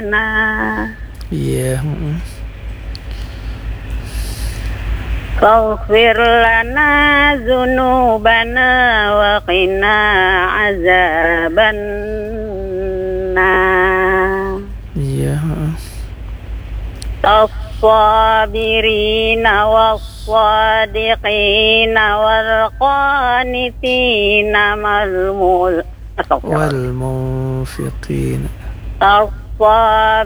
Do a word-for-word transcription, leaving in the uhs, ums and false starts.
Nah, Iya. Mm-mm. faghfir lana dzunubana wa qina azabannar. Iya. Mm. As-sabirina was-sadiqina wal-qanitina mal-mul. Wal munfiqin. As-sabirina